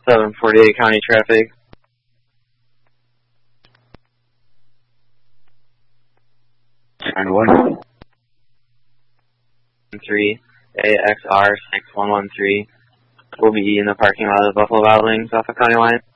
748 county traffic. And 1. 3 AXR 6113 will be in the parking lot of Buffalo Wild Wings off the county line.